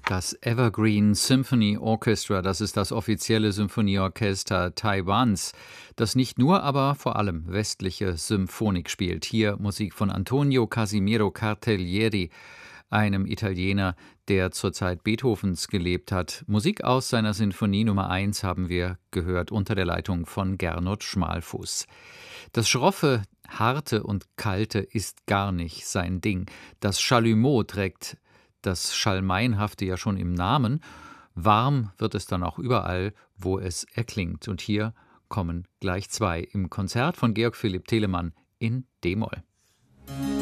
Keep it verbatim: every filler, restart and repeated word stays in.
Das Evergreen Symphony Orchestra, das ist das offizielle Symphonieorchester Taiwans, das nicht nur, aber vor allem westliche Symphonik spielt. Hier Musik von Antonio Casimiro Cartellieri, einem Italiener, der zur Zeit Beethovens gelebt hat. Musik aus seiner Sinfonie Nummer eins haben wir gehört unter der Leitung von Gernot Schmalfuß. Das Schroffe, Harte und Kalte ist gar nicht sein Ding. Das Chalumeau trägt das Schalmeienhafte ja schon im Namen. Warm wird es dann auch überall, wo es erklingt. Und hier kommen gleich zwei im Konzert von Georg Philipp Telemann in d-Moll.